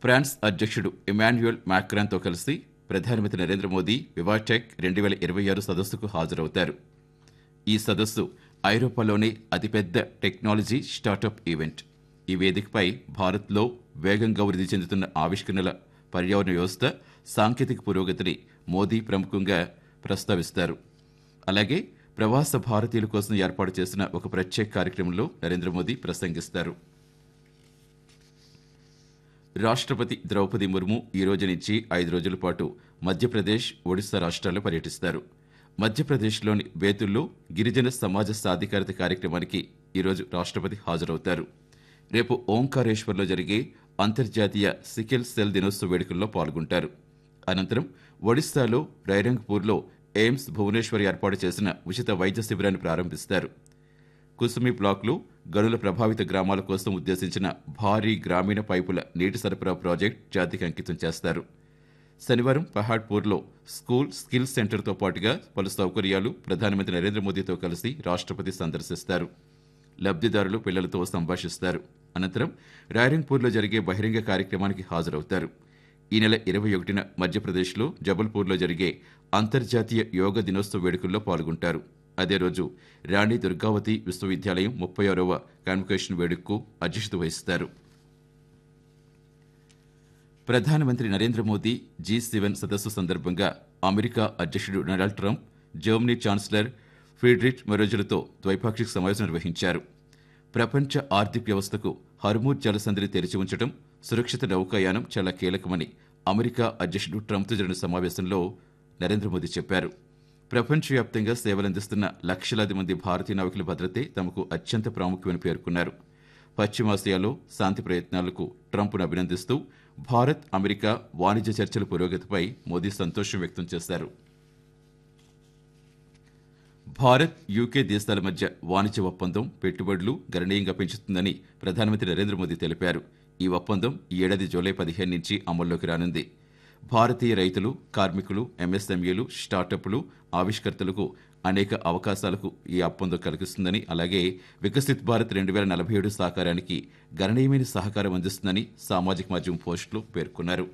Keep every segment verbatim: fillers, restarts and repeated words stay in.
France అధ్యక్షుడు ఇమాన్యుయల్ మాక్రాన్తో కలిసి ప్రధానమంత్రి నరేంద్ర మోదీ వివాటెక్ రెండు వేల ఇరవై ఆరు సదస్సుకు హాజరవుతారు. ఈ సదస్సు ఐరోపాలోనే అతిపెద్ద టెక్నాలజీ స్టార్టప్ ఈవెంట్. ఈ వేదికపై భారత్లో వేగంగా వృద్ధి చెందుతున్న ఆవిష్కరణల పర్యావరణ వ్యవస్థ, సాంకేతిక పురోగతిని మోదీ ప్రముఖంగా ప్రస్తావిస్తారు. అలాగే ప్రవాస భారతీయుల కోసం ఏర్పాటు చేసిన ఒక ప్రత్యేక కార్యక్రమంలో నరేంద్ర మోదీ ప్రసంగిస్తారు. రాష్ట్రపతి ద్రౌపది ముర్ము ఈ రోజు నుంచి ఐదు రోజుల పాటు మధ్యప్రదేశ్, ఒడిశా రాష్ట్రాల్లో పర్యటిస్తారు. మధ్యప్రదేశ్లోని బేతుల్లో గిరిజన సమాజ సాధికారత కార్యక్రమానికి ఈరోజు రాష్ట్రపతి హాజరవుతారు. రేపు ఓంకారేశ్వర్లో జరిగే అంతర్జాతీయ సికిల్ సెల్ దినోత్సవ వేడుకల్లో పాల్గొంటారు. అనంతరం ఒడిశాలో రైరంగ్పూర్లో ఎయిమ్స్ భువనేశ్వర్ ఏర్పాటు చేసిన ఉచిత వైద్య శిబిరాన్ని ప్రారంభిస్తారు. కుసుమి బ్లాక్లో గనుల ప్రభావిత గ్రామాల కోసం ఉద్దేశించిన భారీ గ్రామీణ పైపుల నీటి సరఫరా ప్రాజెక్టు జాతికి అంకితం చేస్తారు. శనివారం పహాడ్పూర్లో స్కూల్ స్కిల్ సెంటర్తో పాటుగా పలు సౌకర్యాలు ప్రధానమంత్రి నరేంద్ర మోదీతో కలిసి రాష్ట్రపతి సందర్శిస్తారు. లబ్ధిదారులు పిల్లలతో సంభాషిస్తారు. అనంతరం రాయరంగ్పూర్లో జరిగే బహిరంగ కార్యక్రమానికి హాజరవుతారు. ఈ నెల ఇరవై ఒకటిన మధ్యప్రదేశ్లో జబల్పూర్లో జరిగే అంతర్జాతీయ యోగా దినోత్సవ వేడుకల్లో పాల్గొంటారు. అదే రోజు రాణి దుర్గావతి విశ్వవిద్యాలయం ముప్పై ఆరవ కాన్వకేషన్ వేడుకకు అధ్యక్షత వహిస్తారు. ప్రధానమంత్రి నరేంద్ర మోదీ జీ సెవెన్ సదస్సు సందర్భంగా అమెరికా అధ్యక్షుడు Donald Trump, Germany chancellor Friedrich మెరోజ్లతో ద్వైపాక్షిక సమావేశం నిర్వహించారు. ప్రపంచ ఆర్థిక వ్యవస్థకు హర్మూజ్ జలసంధిని తెరిచి ఉంచడం, సురక్షిత నౌకాయానం చాలా కీలకమని అమెరికా అధ్యక్షుడు ట్రంప్తో జరిగిన సమావేశంలో నరేంద్ర మోదీ చెప్పారు. ప్రపంచవ్యాప్తంగా సేవలందిస్తున్న లక్షలాది మంది భారతీయ నావికుల భద్రతే తమకు అత్యంత ప్రాముఖ్యమని పేర్కొన్నారు. పశ్చిమాసియాలో శాంతి ప్రయత్నాలకు ట్రంప్ను అభినందిస్తూ భారత్ అమెరికా వాణిజ్య చర్చల పురోగతిపై మోదీ సంతోషం వ్యక్తం చేశారు. భారత్, యూకే దేశాల మధ్య వాణిజ్య ఒప్పందం పెట్టుబడులు గణనీయంగా పెంచుతుందని ప్రధానమంత్రి నరేంద్ర మోదీ తెలిపారు. ఈ ఒప్పందం ఈ ఏడాది జూలై పదిహేను నుంచి అమల్లోకి రానుంది. భారతీయ రైతులు, కార్మికులు, ఎంఎస్ఎంఈలు, స్టార్టప్లు, ఆవిష్కర్తలకు అనేక అవకాశాలకు ఈ ఒప్పందం కలిగిస్తుందని, అలాగే వికసిత్ భారత్ రెండు వేల నలభై ఏడు సాకారానికి గణనీయమైన సహకారం అందిస్తుందని సామాజిక మాధ్యమం పోస్టులో పేర్కొన్నారు.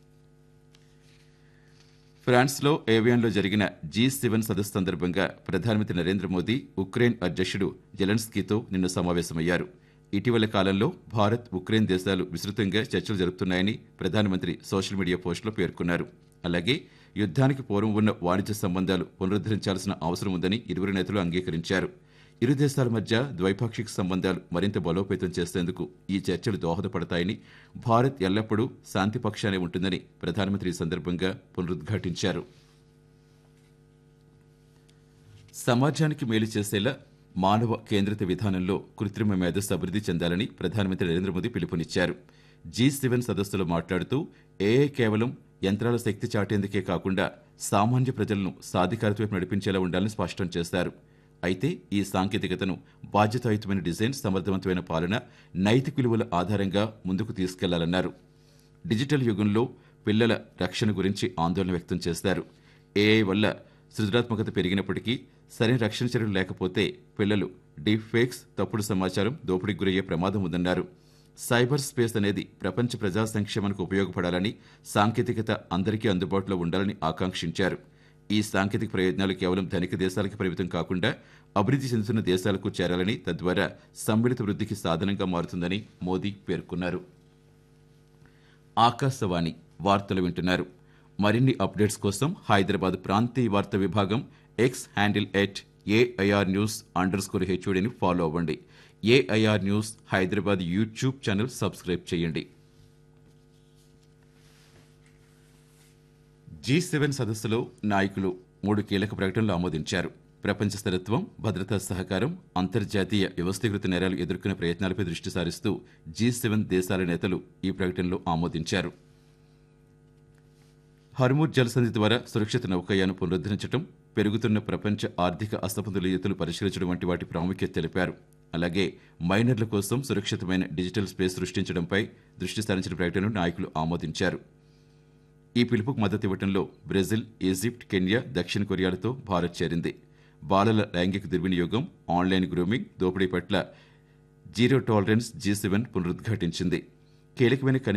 ఫ్రాన్స్లో ఏవియాన్లో జరిగిన జీ సెవెన్ సదస్సు సందర్భంగా ప్రధానమంత్రి నరేంద్ర మోదీ ఉక్రెయిన్ అధ్యక్షుడు జెలెన్స్కీతో నిన్న సమావేశమయ్యారు. ఇటీవల కాలంలో భారత్, ఉక్రెయిన్ దేశాలు విస్తృతంగా చర్చలు జరుపుతున్నాయని ప్రధానమంత్రి సోషల్ మీడియా పోస్టులో పేర్కొన్నారు. అలాగే యుద్ధానికి పూర్వం ఉన్న వాణిజ్య సంబంధాలు పునరుద్ధరించాల్సిన అవసరం ఉందని ఇరువురు నేతలు అంగీకరించారు. ఇరు దేశాల మధ్య ద్వైపాక్షిక సంబంధాలు మరింత బలోపేతం చేసేందుకు ఈ చర్చలు దోహదపడతాయని, భారత్ ఎల్లప్పుడూ శాంతి పక్షానే ఉంటుందని ప్రధానమంత్రి ఈ సందర్భంగా పునరుద్ఘాటించారు. సమాజానికి మేలు చేసేలా మానవ కేంద్రిత విధానంలో కృత్రిమ మేధస్సు అభివృద్ధి చెందాలని ప్రధానమంత్రి నరేంద్ర మోదీ పిలుపునిచ్చారు. జీ సెవెన్ సదస్సులో మాట్లాడుతూ ఏఐ కేవలం యంత్రాల శక్తి చాటేందుకే కాకుండా సామాన్య ప్రజలను సాధికారత వైపు నడిపించేలా ఉండాలని స్పష్టం చేశారు. అయితే ఈ సాంకేతికతను బాధ్యతాయుతమైన డిజైన్, సమర్థవంతమైన పాలన, నైతిక విలువల ఆధారంగా ముందుకు తీసుకెళ్లాలన్నారు. డిజిటల్ యుగంలో పిల్లల రక్షణ గురించి ఆందోళన వ్యక్తం చేశారు. ఏఐ వల్ల సృజనాత్మకత పెరిగినప్పటికీ సరైన రక్షణ చర్యలు లేకపోతే పిల్లలు డీప్ ఫేక్స్, తప్పుడు సమాచారం, దోపిడీకి గురయ్యే ప్రమాదం ఉందన్నారు. సైబర్ స్పేస్ అనేది ప్రపంచ ప్రజా సంక్షేమానికి ఉపయోగపడాలని, సాంకేతికత అందరికీ అందుబాటులో ఉండాలని ఆకాంక్షించారు. ఈ సాంకేతిక ప్రయోజనాలు కేవలం ధనిక దేశాలకు పరిమితం కాకుండా అభివృద్ధి చెందుతున్న దేశాలకు చేరాలని, తద్వారా సమ్మిళిత వృద్ధికి సాధనంగా మారుతుందని మోదీ పేర్కొన్నారు. ఆకాశవాణి వార్తలు వింటున్నారు. మరిన్ని అప్డేట్స్ కోసం హైదరాబాద్ ప్రాంతీయ వార్తా విభాగం X handle at AIR news under score హెచ్ఓడిని follow అవ్వండి. AIR news Hyderabad YouTube channel subscribe చేయండి. జీ సెవెన్ సదస్సులో నాయకులు మూడు కీలక ప్రకటనలు ఆమోదించారు. ప్రపంచ స్థిరత్వం, భద్రతా సహకారం, అంతర్జాతీయ వ్యవస్థీకృత నేరాలు ఎదుర్కొనే ప్రయత్నాలపై దృష్టి సారిస్తూ జీ సెవెన్ దేశాల నేతలు ఈ ప్రకటనలో ఆమోదించారు. హర్మూజ్ జలసంధి ద్వారా సురక్షిత నౌకాయానం పునరుద్ధరించడం, పెరుగుతున్న ప్రపంచ ఆర్థిక అసమతుల్యతలు పరిష్కరించడం వంటి వాటి ప్రాముఖ్యత తెలిపారు. అలాగే మైనర్ల కోసం సురక్షితమైన డిజిటల్ స్పేస్ సృష్టించడంపై దృష్టి సారించిన ప్రకటనను నాయకులు ఆమోదించారు. ఈ పిలుపుకు మద్దతు ఇవ్వడంలో బ్రెజిల్, ఈజిప్ట్, కెన్యా, దక్షిణ కొరియాలతో భారత్ చేరింది. బాలల లైంగిక దుర్వినియోగం, ఆన్లైన్ గ్రూమింగ్, దోపిడీ పట్ల జీరో టాలరెన్స్ జీ సెవెన్ పునరుద్ఘాటించింది. కీలకమైన